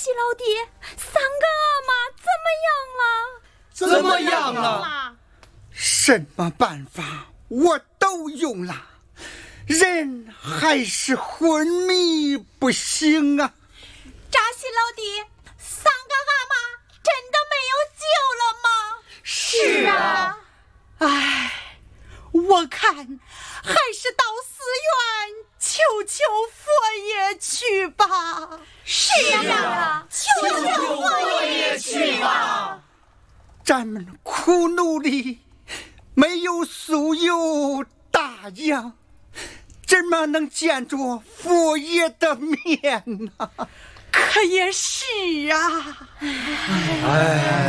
西老弟，三个阿妈怎么样了？ 怎么样了？ 什么办法我都用了，人还是昏迷不醒啊！ 扎西老弟，三个阿妈真的没有救了吗？ 是啊。 唉，我看还是到寺院求求佛爷去吧。 是呀，求求佛爷去吧。 咱们苦努力，没有素有大洋，怎么能见着佛爷的面呢？ 可也是啊。 哎。